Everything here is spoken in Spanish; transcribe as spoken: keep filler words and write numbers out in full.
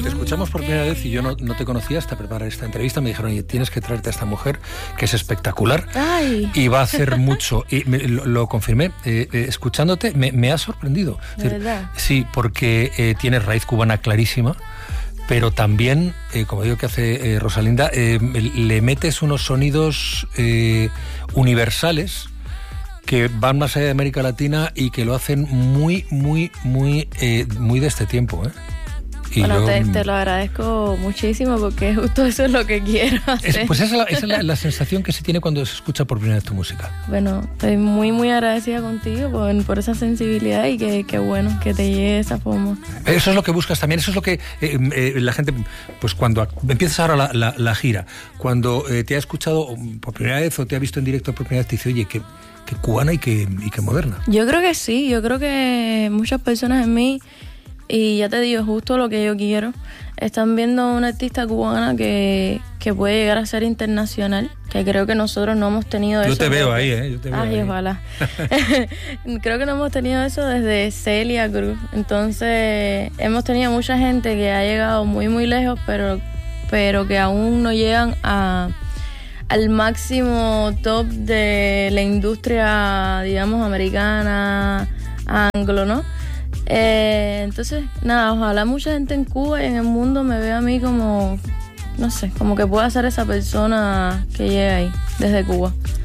Te escuchamos por primera vez y yo no, no te conocía hasta preparar esta entrevista. Me dijeron, oye, tienes que traerte a esta mujer que es espectacular. Ay. Y va a hacer mucho. Y me, lo, lo confirmé. Eh, eh, escuchándote, me, me ha sorprendido. ¿De es decir, verdad? Sí, porque eh, tienes raíz cubana clarísima, pero también, eh, como digo que hace eh, Rosalinda, eh, le metes unos sonidos eh, universales que van más allá de América Latina y que lo hacen muy, muy, muy, eh, muy de este tiempo, ¿eh? Y bueno, yo, te, te lo agradezco muchísimo porque justo eso es lo que quiero hacer. Es, pues esa es, la, esa es la, la sensación que se tiene cuando se escucha por primera vez tu música. Bueno, estoy muy, muy agradecida contigo por, por esa sensibilidad y que, que bueno, que te llegue de esa forma. Eso es lo que buscas también, eso es lo que eh, eh, la gente, pues cuando empiezas ahora la, la, la gira, cuando eh, te ha escuchado por primera vez o te ha visto en directo por primera vez, te dice, oye, que, que cubana y que, y que moderna. Yo creo que sí, yo creo que muchas personas en mí, y ya te digo, justo lo que yo quiero, están viendo a una artista cubana que, que puede llegar a ser internacional, que creo que nosotros no hemos tenido yo eso. Te veo desde... ahí, ¿eh? Yo te veo Ay, ahí. ojalá. Creo que no hemos tenido eso desde Celia Cruz. Entonces, hemos tenido mucha gente que ha llegado muy, muy lejos, pero, pero que aún no llegan a... al máximo top de la industria, digamos, americana, anglo, ¿no? Eh, entonces, nada, ojalá mucha gente en Cuba y en el mundo me vea a mí como, no sé, como que pueda ser esa persona que llega ahí, desde Cuba.